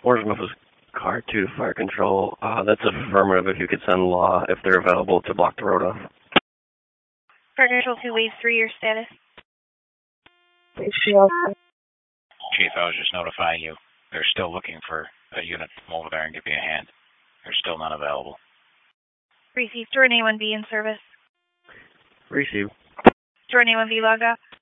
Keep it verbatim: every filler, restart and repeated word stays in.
Orange Memphis Car two to Fire Control. Uh, that's affirmative if you could send law if they're available to block the road off. Fire Control two, Wave three, your status? Chief, I was just notifying you. They're still looking for a unit to come over there and give you a hand. They're still not available. Received. Jordan A one B in service. Received. Jordan A one B logged off.